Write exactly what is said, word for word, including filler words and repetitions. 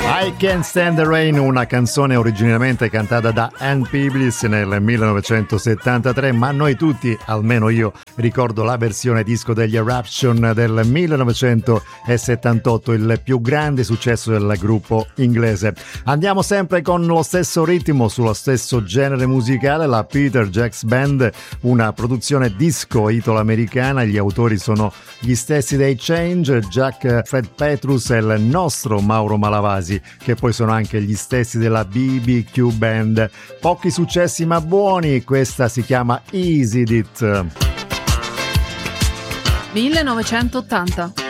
I Can't Stand the Rain, una canzone originariamente cantata da Ann Peebles nel millenovecentosettantatré, ma noi tutti, almeno io, ricordo la versione disco degli Eruption del millenovecentosettantotto, il più grande successo del gruppo inglese. Andiamo sempre con lo stesso ritmo, sullo stesso genere musicale, la Peter Jacks Band, una produzione disco italo-americana. Gli autori sono gli stessi dei Change, Jack Fred Petrus e il nostro Mauro Malavasi, che poi sono anche gli stessi della B B Q Band. Pochi successi ma buoni, questa si chiama Easy It. millenovecentottanta